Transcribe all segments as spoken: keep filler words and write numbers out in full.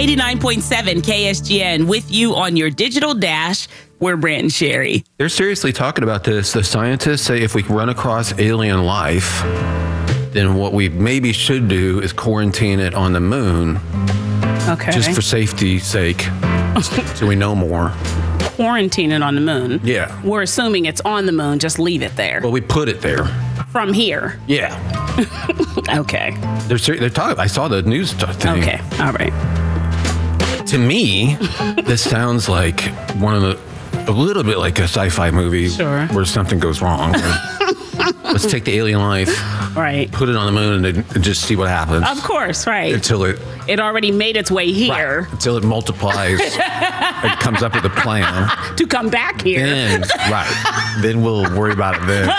eighty-nine point seven K S G N with you on your digital dash. We're Brant and Sherry. They're seriously talking about this. The scientists say if we run across alien life, then what we maybe should do is quarantine it on the moon. Okay. Just for safety's sake, so we know more. Quarantine it on the moon. Yeah. We're assuming it's on the moon. Just leave it there. Well, we put it there. From here. Yeah. Okay. They're ser- they're talking. I saw the news thing. Okay. All right. To me, this sounds like one of the, a little bit like a sci-fi movie Sure. where something goes wrong. Let's take the alien life, Right. put it on the moon, and, and just see what happens. Of course, right. Until it, It already made its way here right, until it multiplies, it comes up with a plan. to come back here. Then, right, then we'll worry about it then.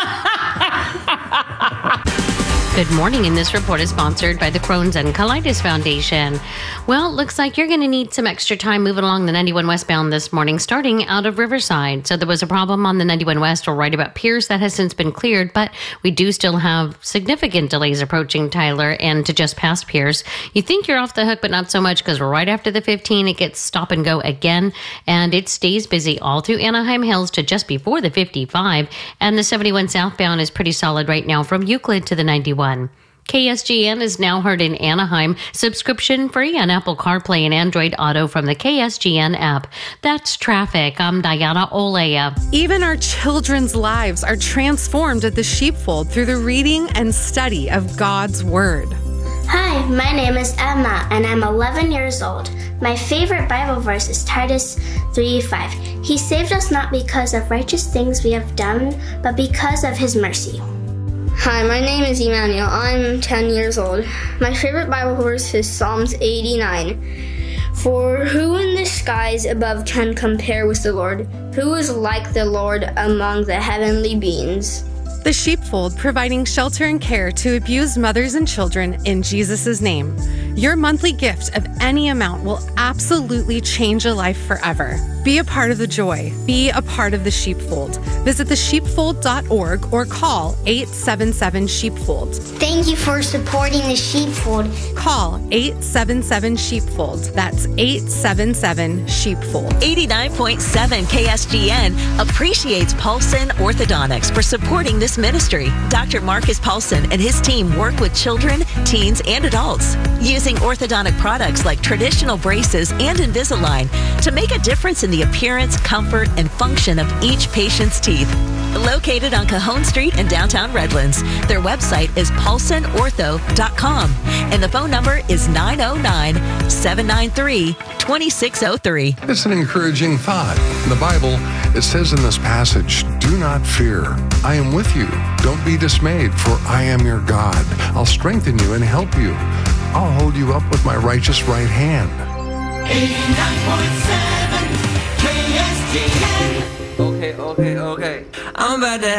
Good morning, and this report is sponsored by the Crohn's and Colitis Foundation. Well, looks like you're going to need some extra time moving along the ninety-one westbound this morning, starting out of Riverside. So there was a problem on the ninety-one west or right about Pierce that has since been cleared, but we do still have significant delays approaching Tyler and to just past Pierce. You think you're off the hook, but not so much, because right after the fifteen, it gets stop and go again, and it stays busy all through Anaheim Hills to just before the fifty-five, and the seventy-one southbound is pretty solid right now from Euclid to the ninety-one. K S G N is now heard in Anaheim, subscription free on Apple CarPlay and Android Auto from the K S G N app. That's traffic. I'm Diana Olea. Even our children's lives are transformed at the Sheepfold through the reading and study of God's Word. Hi, my name is Emma, and I'm eleven years old. My favorite Bible verse is Titus three five. He saved us not because of righteous things we have done, but because of his mercy. Hi, my name is Emmanuel. I'm ten years old. My favorite Bible verse is Psalms eighty-nine. For who in the skies above can compare with the Lord? Who is like the Lord among the heavenly beings? The Sheepfold, providing shelter and care to abused mothers and children in Jesus' name. Your monthly gift of any amount will absolutely change a life forever. Be a part of the joy. Be a part of the Sheepfold. Visit the sheepfold dot org or call eight seven seven sheepfold. Thank you for supporting the Sheepfold. Call eight seven seven sheepfold. That's eight seven seven sheepfold. eighty-nine point seven K S G N appreciates Paulson Orthodontics for supporting this ministry. Doctor Marcus Paulson and his team work with children, teens, and adults using orthodontic products like traditional braces and Invisalign to make a difference in the appearance, comfort, and function of each patient's teeth. Located on Cajon Street in downtown Redlands, their website is paulson ortho dot com and the phone number is nine oh nine, seven nine three, two six oh three. It's an encouraging thought. In the Bible, it says in this passage, "Do not fear. I am with you. Don't be dismayed, for I am your God. I'll strengthen you and help you. I'll hold you up with my righteous right hand." eighty-nine point seven K S G N. Okay, okay, okay. I'm about to